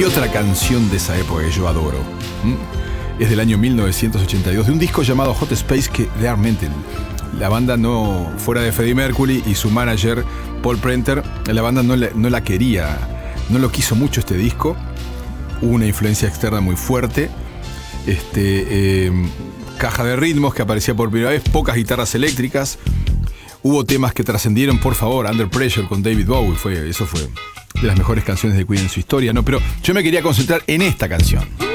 otra canción de esa época que yo adoro. Es del año 1982, de un disco llamado Hot Space, que realmente la banda no, fuera de Freddie Mercury y su manager Paul Prenter, la banda no la quería, no lo quiso mucho este disco. Hubo una influencia externa muy fuerte. Caja de ritmos que aparecía por primera vez, pocas guitarras eléctricas. Hubo temas que trascendieron, por favor, Under Pressure con David Bowie, eso fue de las mejores canciones de Queen en su historia, ¿no? Pero yo me quería concentrar en esta canción.